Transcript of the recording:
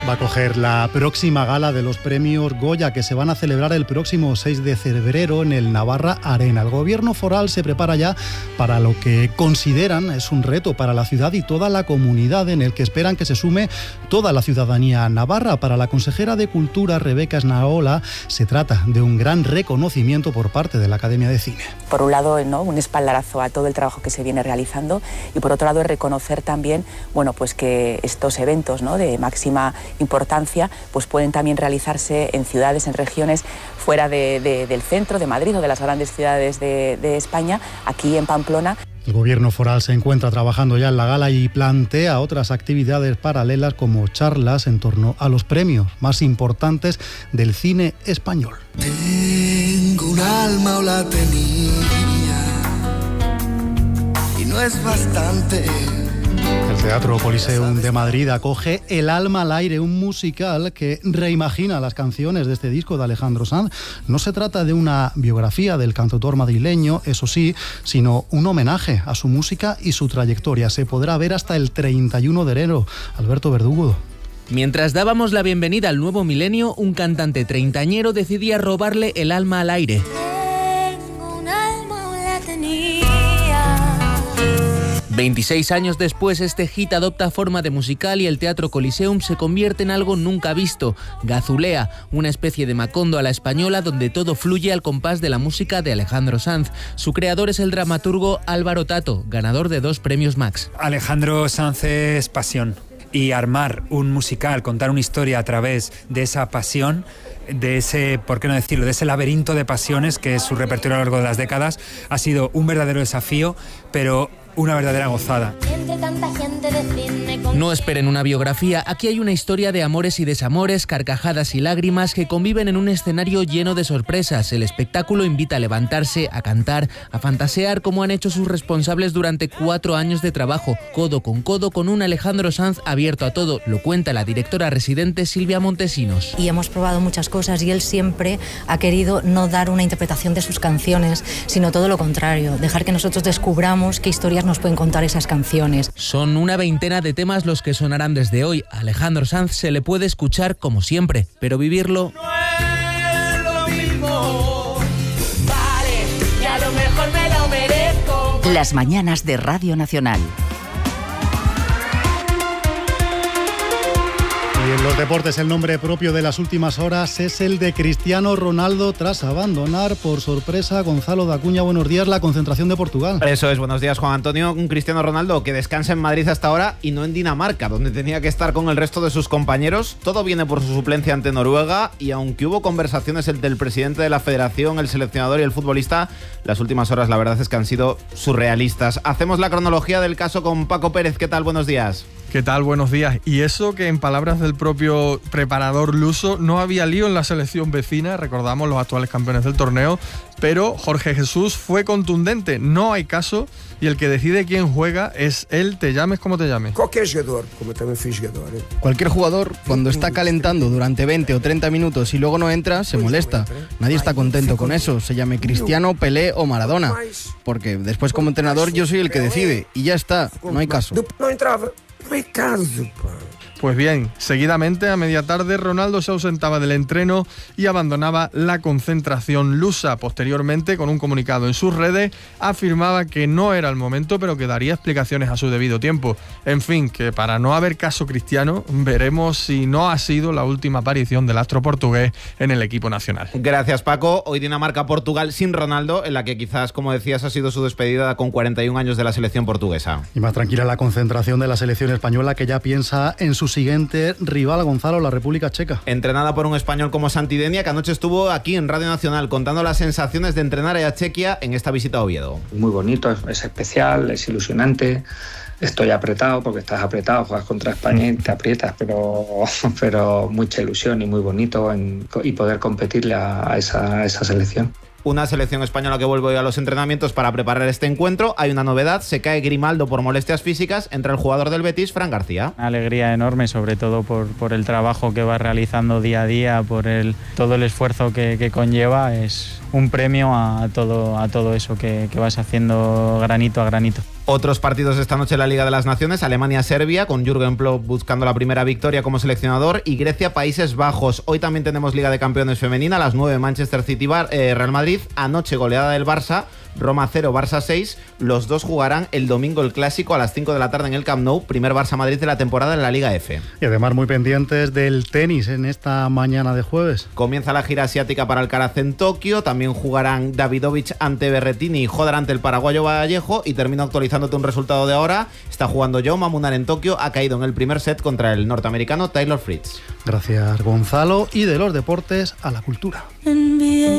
Va a coger la próxima gala de los premios Goya, que se van a celebrar el próximo 6 de febrero en el Navarra Arena. El gobierno foral se prepara ya para lo que consideran es un reto para la ciudad y toda la comunidad, en el que esperan que se sume toda la ciudadanía navarra. Para la consejera de Cultura, Rebeca Esnaola, se trata de un gran reconocimiento por parte de la Academia de Cine. Por un lado, ¿no?, un espaldarazo a todo el trabajo que se viene realizando, y por otro lado, reconocer también, bueno, pues que estos eventos, ¿no?, de máxima importancia, pues pueden también realizarse en ciudades, en regiones fuera del centro, de Madrid o de las grandes ciudades de España, aquí en Pamplona. El gobierno foral se encuentra trabajando ya en la gala y plantea otras actividades paralelas, como charlas en torno a los premios más importantes del cine español. Tengo un alma o la tenía y no es bastante. El Teatro Coliseum de Madrid acoge El alma al aire, un musical que reimagina las canciones de este disco de Alejandro Sanz. No se trata de una biografía del cantautor madrileño, eso sí, sino un homenaje a su música y su trayectoria. Se podrá ver hasta el 31 de enero. Alberto Verdugo. Mientras dábamos la bienvenida al nuevo milenio, un cantante treintañero decidía robarle el alma al aire. Tengo un alma o la tenía. 26 años después, este hit adopta forma de musical y el Teatro Coliseum se convierte en algo nunca visto. Gazulea, una especie de Macondo a la española donde todo fluye al compás de la música de Alejandro Sanz. Su creador es el dramaturgo Álvaro Tato, ganador de 2 premios Max. Alejandro Sanz es pasión. Y armar un musical, contar una historia a través de esa pasión, de ese, ¿por qué no decirlo?, de ese laberinto de pasiones que es su repertorio a lo largo de las décadas, ha sido un verdadero desafío, pero una verdadera gozada. No esperen una biografía, aquí hay una historia de amores y desamores, carcajadas y lágrimas que conviven en un escenario lleno de sorpresas. El espectáculo invita a levantarse, a cantar, a fantasear como han hecho sus responsables durante 4 años de trabajo, codo con un Alejandro Sanz abierto a todo, lo cuenta la directora residente Silvia Montesinos. Y hemos probado muchas cosas y él siempre ha querido no dar una interpretación de sus canciones, sino todo lo contrario, dejar que nosotros descubramos qué historias nos pueden contar esas canciones. Son una veintena de temas los que sonarán desde hoy. A Alejandro Sanz se le puede escuchar como siempre, pero vivirlo No es lo mismo. Vale, y a lo mejor me lo merezco. Las mañanas de Radio Nacional. Y en los deportes, el nombre propio de las últimas horas es el de Cristiano Ronaldo, tras abandonar por sorpresa, Gonzalo de Acuña, buenos días, la concentración de Portugal. Eso es, buenos días, Juan Antonio. Un Cristiano Ronaldo que descansa en Madrid hasta ahora y no en Dinamarca, donde tenía que estar con el resto de sus compañeros. Todo viene por su suplencia ante Noruega, y aunque hubo conversaciones entre el presidente de la federación, el seleccionador y el futbolista, las últimas horas la verdad es que han sido surrealistas. Hacemos la cronología del caso con Paco Pérez. ¿Qué tal? Buenos días. ¿Qué tal? Buenos días. Y eso que, en palabras del propio preparador luso, no había lío en la selección vecina, recordamos, los actuales campeones del torneo, pero Jorge Jesús fue contundente, no hay caso, y el que decide quién juega es él, te llames como te llames. Cualquier jugador, como también fui jugador. Cualquier jugador, cuando está calentando durante 20 o 30 minutos y luego no entra, se molesta. Nadie está contento con eso, se llame Cristiano, Pelé o Maradona, porque después como entrenador yo soy el que decide, y ya está, no hay caso. No entraba. No hay caso, Pues bien, seguidamente a media tarde Ronaldo se ausentaba del entreno y abandonaba la concentración lusa. Posteriormente, con un comunicado en sus redes, afirmaba que no era el momento, pero que daría explicaciones a su debido tiempo. En fin, que para no haber caso Cristiano, veremos si no ha sido la última aparición del astro portugués en el equipo nacional. Gracias, Paco. Hoy Dinamarca-Portugal sin Ronaldo, en la que quizás, como decías, ha sido su despedida con 41 años de la selección portuguesa. Y más tranquila la concentración de la selección española, que ya piensa en su siguiente rival, Gonzalo, la República Checa. Entrenada por un español como Santidenia, que anoche estuvo aquí en Radio Nacional contando las sensaciones de entrenar a Chequia en esta visita a Oviedo. Muy bonito, es especial, es ilusionante. Estoy apretado porque estás apretado, juegas contra España y te aprietas, pero mucha ilusión y muy bonito y poder competirle a esa selección. Una selección española que vuelve hoy a los entrenamientos para preparar este encuentro. Hay una novedad, se cae Grimaldo por molestias físicas, entra el jugador del Betis, Fran García. Una alegría enorme, sobre todo por el trabajo que va realizando día a día, por todo el esfuerzo que conlleva. Es un premio a todo eso que vas haciendo granito a granito. Otros partidos esta noche en la Liga de las Naciones: Alemania-Serbia, con Jürgen Klopp buscando la primera victoria como seleccionador, y Grecia-Países Bajos. Hoy también tenemos Liga de Campeones femenina, a las 9, Manchester City Real Madrid. Anoche goleada del Barça, Roma 0, Barça 6. Los dos jugarán el domingo el clásico a las 5 de la tarde en el Camp Nou, primer Barça-Madrid de la temporada en la Liga F. Y además muy pendientes del tenis en esta mañana de jueves. Comienza la gira asiática para Alcaraz en Tokio, también jugarán Davidovich ante Berrettini y Hodar ante el paraguayo Vallejo, y termino actualizándote un resultado de ahora. Está jugando Jaume Munar en Tokio, ha caído en el primer set contra el norteamericano Taylor Fritz. Gracias, Gonzalo. Y de los deportes a la cultura.